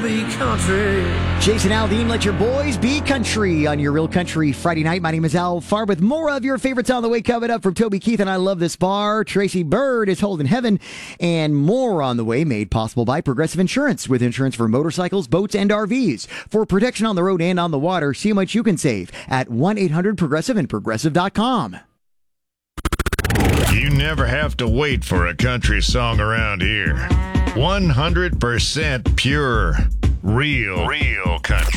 be country. Jason Aldean, let your boys be country on your Real Country Friday night. My name is Al Farr with more of your favorites on the way coming up from Toby Keith and I Love This Bar. Tracy Bird is holding heaven and more on the way, made possible by Progressive Insurance with insurance for motorcycles, boats, and RVs. For protection on the road and on the water, see how much you can save at 1-800-PROGRESSIVE and Progressive.com. You never have to wait for a country song around here. 100% pure, real country.